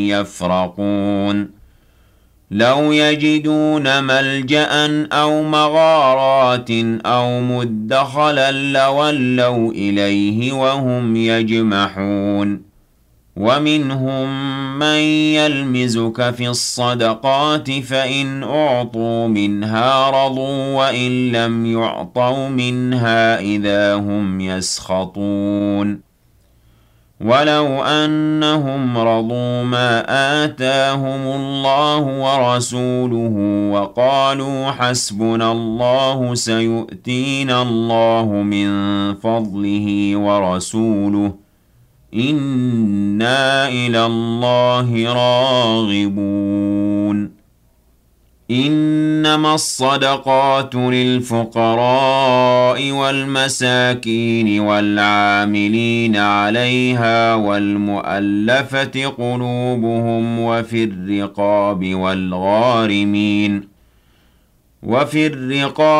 يفرقون لو يجدون ملجأ أو مغارات أو مدخلا لولوا إليه وهم يجمحون ومنهم من يلمزك في الصدقات فإن أعطوا منها رضوا وإن لم يعطوا منها إذا هم يسخطون ولو أنهم رضوا ما آتاهم الله ورسوله وقالوا حسبنا الله سيؤتينا الله من فضله ورسوله إنا إلى الله راغبون إنما الصدقات للفقراء والمساكين والعاملين عليها والمؤلفة قلوبهم وفي الرقاب